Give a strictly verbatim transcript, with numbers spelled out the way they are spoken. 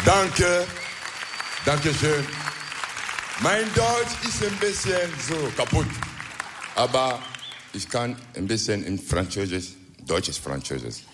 Danke, danke schön. Mein Deutsch ist ein bisschen so kaputt, aber ich kann ein bisschen in Französisch, deutsches Französisch.